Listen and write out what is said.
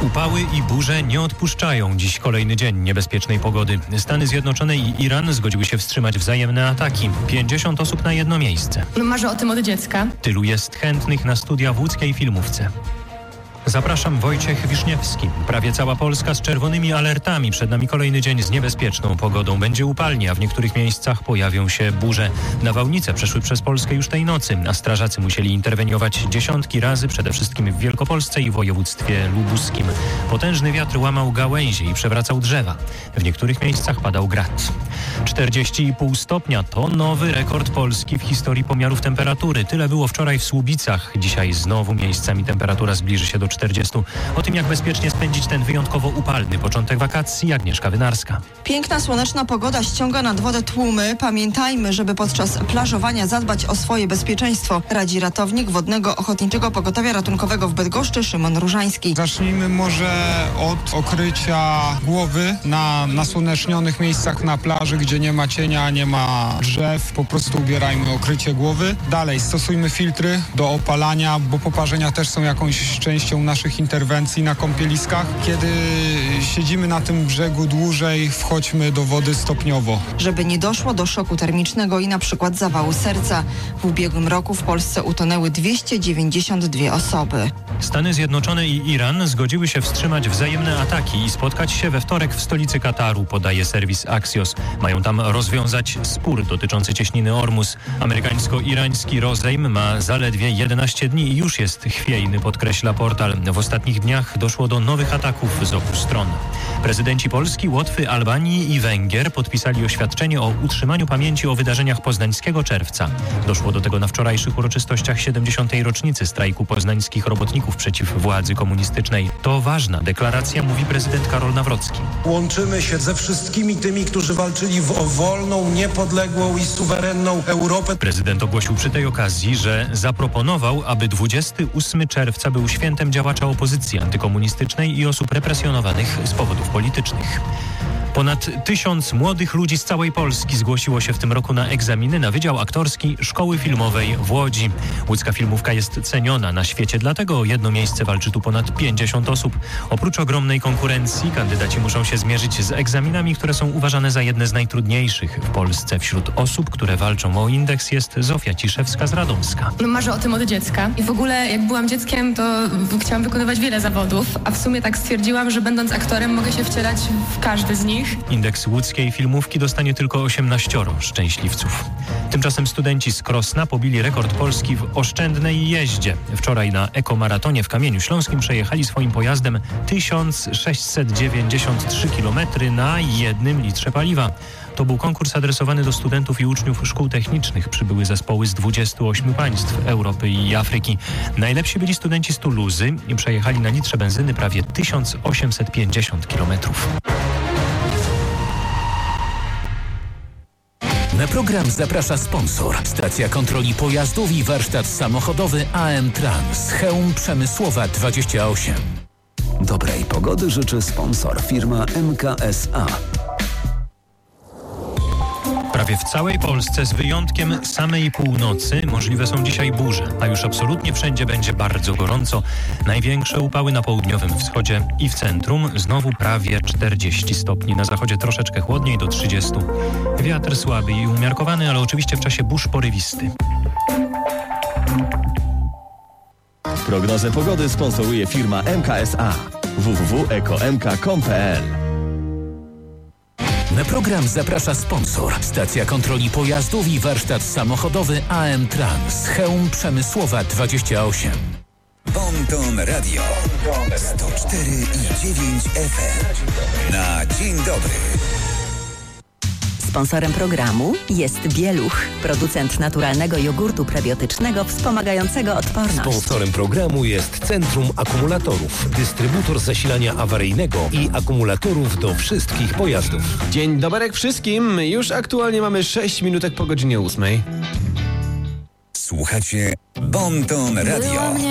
Upały i burze nie odpuszczają. Dziś kolejny dzień niebezpiecznej pogody. Stany Zjednoczone i Iran zgodziły się wstrzymać wzajemne ataki. 50 osób na jedno miejsce. Marzę o tym od dziecka. Tylu jest chętnych na studia w łódzkiej filmówce. Zapraszam, Wojciech Wiszniewski. Prawie cała Polska z czerwonymi alertami. Przed nami kolejny dzień z niebezpieczną pogodą. Będzie upalnie, a w niektórych miejscach pojawią się burze. Nawałnice przeszły przez Polskę już tej nocy, a strażacy musieli interweniować dziesiątki razy, przede wszystkim w Wielkopolsce i województwie lubuskim. Potężny wiatr łamał gałęzie i przewracał drzewa. W niektórych miejscach padał grad. 40,5 stopnia to nowy rekord Polski w historii pomiarów temperatury. Tyle było wczoraj w Słubicach. Dzisiaj znowu miejscami temperatura zbliży się do 40. O tym, jak bezpiecznie spędzić ten wyjątkowo upalny początek wakacji, Agnieszka Wynarska. Piękna, słoneczna pogoda ściąga nad wodę tłumy. Pamiętajmy, żeby podczas plażowania zadbać o swoje bezpieczeństwo, radzi ratownik Wodnego Ochotniczego Pogotowia Ratunkowego w Bydgoszczy Szymon Różański. Zacznijmy może od okrycia głowy na nasłonecznionych miejscach na plaży, gdzie nie ma cienia, nie ma drzew. Po prostu ubierajmy okrycie głowy. Dalej stosujmy filtry do opalania, bo poparzenia też są jakąś częścią naszych interwencji na kąpieliskach. Kiedy siedzimy na tym brzegu dłużej, wchodźmy do wody stopniowo. Żeby nie doszło do szoku termicznego i na przykład zawału serca. W ubiegłym roku w Polsce utonęły 292 osoby. Stany Zjednoczone i Iran zgodziły się wstrzymać wzajemne ataki i spotkać się we wtorek w stolicy Kataru, podaje serwis Axios. Mają tam rozwiązać spór dotyczący cieśniny Ormus. Amerykańsko-irański rozejm ma zaledwie 11 dni i już jest chwiejny, podkreśla portal. W ostatnich dniach doszło do nowych ataków z obu stron. Prezydenci Polski, Łotwy, Albanii i Węgier podpisali oświadczenie o utrzymaniu pamięci o wydarzeniach poznańskiego czerwca. Doszło do tego na wczorajszych uroczystościach 70. rocznicy strajku poznańskich robotników przeciw władzy komunistycznej. To ważna deklaracja, mówi prezydent Karol Nawrocki. Łączymy się ze wszystkimi tymi, którzy walczyli o wolną, niepodległą i suwerenną Europę. Prezydent ogłosił przy tej okazji, że zaproponował, aby 28 czerwca był świętem działacza opozycji antykomunistycznej i osób represjonowanych z powodów politycznych. Ponad 1000 młodych ludzi z całej Polski zgłosiło się w tym roku na egzaminy na Wydział Aktorski Szkoły Filmowej w Łodzi. Łódzka filmówka jest ceniona na świecie, dlatego o jedno miejsce walczy tu ponad 50 osób. Oprócz ogromnej konkurencji kandydaci muszą się zmierzyć z egzaminami, które są uważane za jedne z najtrudniejszych w Polsce. Wśród osób, które walczą o indeks, jest Zofia Ciszewska z Radomska. Marzę o tym od dziecka i w ogóle jak byłam dzieckiem, to chciałam wykonywać wiele zawodów, a w sumie tak stwierdziłam, że będąc aktorem mogę się wcielać w każdy z nich. Indeks łódzkiej filmówki dostanie tylko 18 szczęśliwców. Tymczasem studenci z Krosna pobili rekord Polski w oszczędnej jeździe. Wczoraj na ekomaratonie w Kamieniu Śląskim przejechali swoim pojazdem 1693 km na 1 litrze paliwa. To był konkurs adresowany do studentów i uczniów szkół technicznych. Przybyły zespoły z 28 państw Europy i Afryki. Najlepsi byli studenci z Tuluzy i przejechali na litrze benzyny prawie 1850 km. Na program zaprasza sponsor. Stacja kontroli pojazdów i warsztat samochodowy AM Trans. Chełm Przemysłowa 28. Dobrej pogody życzy sponsor, firma MKSA. Prawie w całej Polsce, z wyjątkiem samej północy, możliwe są dzisiaj burze, a już absolutnie wszędzie będzie bardzo gorąco. Największe upały na południowym wschodzie i w centrum, znowu prawie 40 stopni. Na zachodzie troszeczkę chłodniej, do 30. Wiatr słaby i umiarkowany, ale oczywiście w czasie burz porywisty. Prognozę pogody sponsoruje firma MKSA. www.ekomk.com.pl. Na program zaprasza sponsor. Stacja kontroli pojazdów i warsztat samochodowy AM Trans. Chełm Przemysłowa 28. Bonton Radio 104,9 FM. Na dzień dobry. Sponsorem programu jest Bieluch, producent naturalnego jogurtu prebiotycznego wspomagającego odporność. Sponsorem programu jest Centrum Akumulatorów, dystrybutor zasilania awaryjnego i akumulatorów do wszystkich pojazdów. Dzień dobry wszystkim. Już aktualnie mamy 6 minutek po godzinie 8. Słuchacie Bonton Radio.